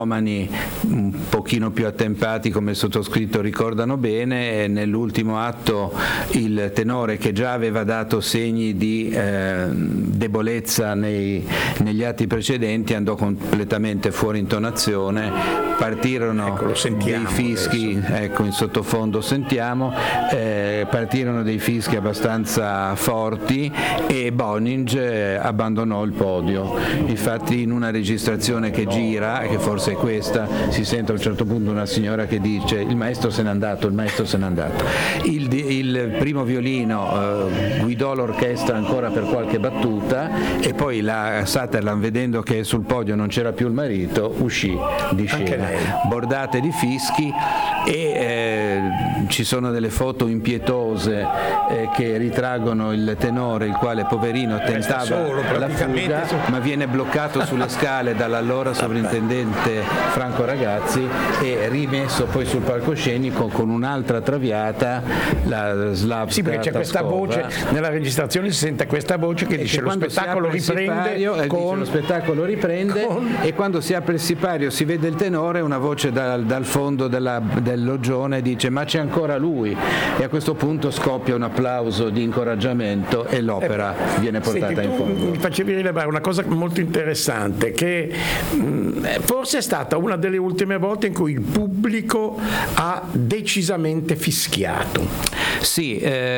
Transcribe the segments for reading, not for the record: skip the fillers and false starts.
un pochino più attempati come il sottoscritto ricordano bene. Nell'ultimo atto il tenore, che già aveva dato segni di debolezza negli atti precedenti, andò completamente fuori intonazione, partirono dei fischi, ecco in sottofondo sentiamo, partirono dei fischi abbastanza forti e Boning abbandonò il podio. Infatti in una registrazione che gira, che forse è questa, si sente a un certo punto una signora che dice: il maestro se n'è andato, il maestro se n'è andato. Il primo violino guidò l'orchestra ancora per qualche battuta e poi la Sutherland, vedendo che sul podio non c'era più il marito, uscì di scena, bordate di fischi e ci sono delle foto impietose che ritraggono il tenore, il quale poverino tentava la fuga ma viene bloccato sulle scale dall'allora sovrintendente Franco Ragazzi e rimesso poi sul palcoscenico con un'altra traviata, la Slavka. Sì, perché c'è questa voce nella registrazione, si sente questa voce che dice: lo spettacolo riprende, e quando si apre il sipario si vede il tenore, una voce dal fondo del loggione dice: ma c'è ancora lui, e a questo punto scoppia un applauso di incoraggiamento e l'opera viene portata in fondo. Mi facevi rilevare una cosa molto interessante, che forse è stata una delle ultime volte in cui il pubblico ha decisamente fischiato. Sì,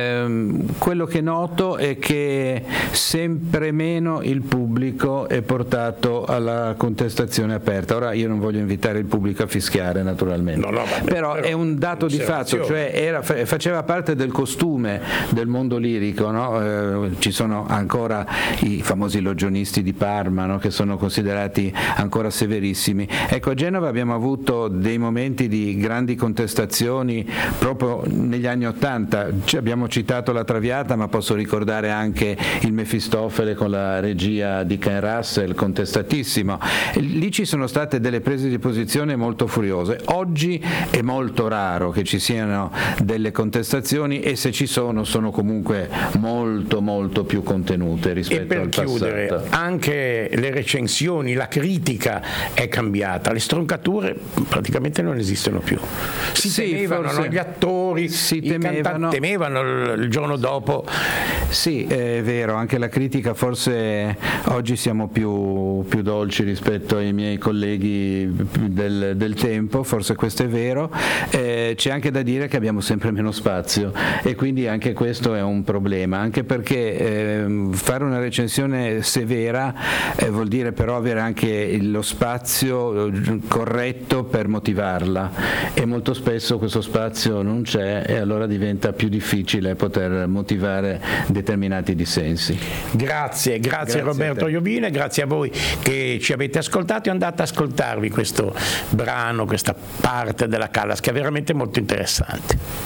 quello che noto è che sempre meno il pubblico è portato alla contestazione aperta. Ora io non voglio invitare il pubblico a fischiare naturalmente, però è un dato di fatto, cioè faceva parte del costume del mondo lirico, no? Ci sono ancora i famosi logionisti di Parma, no? Che sono considerati ancora severissimi. Ecco, a Genova abbiamo avuto dei momenti di grandi contestazioni proprio negli anni '80. Abbiamo citato la Traviata, ma posso ricordare anche il Mefistofele con la regia di Ken Russell, contestatissimo. Lì ci sono state delle prese di posizione molto furiose. Oggi è molto raro che ci siano delle contestazioni, e se ci sono comunque molto molto più contenute rispetto al passato. E per chiudere, anche le recensioni, la critica è cambiata, le stroncature praticamente non esistono più. Si temevano, gli attori, i cantanti temevano il giorno dopo. Sì, è vero, anche la critica, forse oggi siamo più dolci rispetto ai miei colleghi del tempo, forse questo è vero. C'è anche da dire che abbiamo sempre meno spazio, e quindi anche questo è un problema, anche perché fare una recensione severa vuol dire però avere anche lo spazio corretto per motivarla, e molto spesso questo spazio non c'è, e allora diventa più difficile poter motivare determinati dissensi. Grazie Roberto Iovine, grazie a voi che ci avete ascoltato, e andate ad ascoltarvi questo brano, questa parte della Callas, che è veramente molto interessante.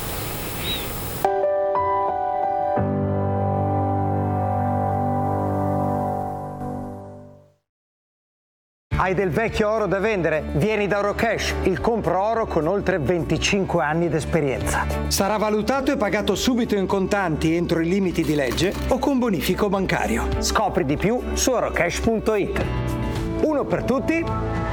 Hai del vecchio oro da vendere? Vieni da Orocash, il compro oro con oltre 25 anni d'esperienza. Sarà valutato e pagato subito in contanti entro i limiti di legge o con bonifico bancario. Scopri di più su orocash.it. Uno per tutti,